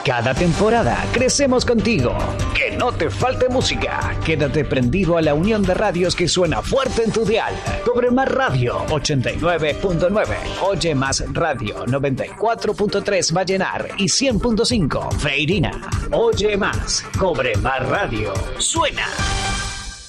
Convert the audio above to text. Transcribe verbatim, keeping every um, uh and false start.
Cada temporada crecemos contigo. Que no te falte música. Quédate prendido a la unión de radios que suena fuerte en tu dial. Cobre Más Radio ochenta y nueve punto nueve. Oye Más Radio noventa y cuatro punto tres Vallenar y cien punto cinco Feirina. Oye Más. Cobre Más Radio. Suena.